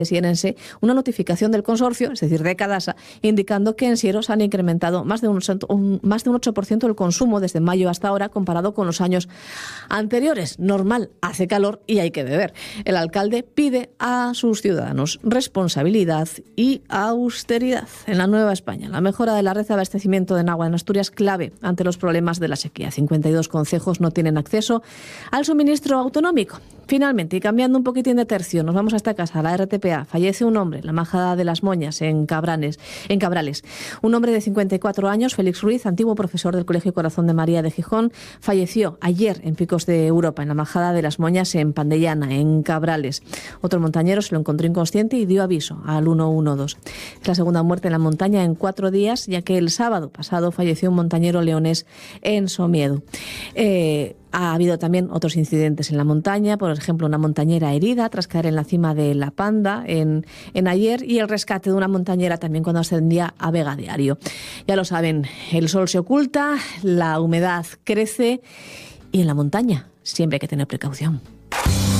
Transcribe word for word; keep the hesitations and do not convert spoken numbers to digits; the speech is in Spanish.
Sienense una notificación del consorcio, es decir, de Cadasa, indicando que en Siero se han incrementado más de un, un, más de un ocho por ciento el consumo desde mayo hasta ahora comparado con los años anteriores. Normal, hace calor y hay que beber. El alcalde pide a sus ciudadanos responsabilidad y austeridad. En la Nueva España, la mejora de la red de abastecimiento de agua en Asturias clave ante los problemas de la sequía. cincuenta y dos concejos no tienen acceso al suministro autonómico. Finalmente, y cambiando un poquitín de tercio, nos vamos a esta casa, a la R T P A. Fallece un hombre, la Majada de las Moñas, en Cabranes, en Cabrales. Un hombre de cincuenta y cuatro años, Félix Ruiz, antiguo profesor del Colegio Corazón de María de Gijón, falleció ayer en Picos de Europa, en la Majada de las Moñas, en Pandellana, en Cabrales. Otro montañero se lo encontró inconsciente y dio aviso al ciento doce. Es la segunda muerte en la montaña en cuatro días, ya que el sábado pasado falleció un montañero leonés en Somiedo. Eh... Ha habido también otros incidentes en la montaña, por ejemplo, una montañera herida tras caer en la cima de La Panda en, en ayer, y el rescate de una montañera también cuando ascendía a Vega Diario. Ya lo saben, el sol se oculta, la humedad crece y en la montaña siempre hay que tener precaución.